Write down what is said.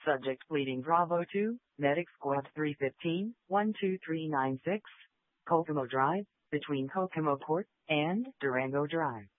Subject pleading Bravo 2, Medic Squad 315, 12396, Kokomo Drive, between Kokomo Court and Durango Drive.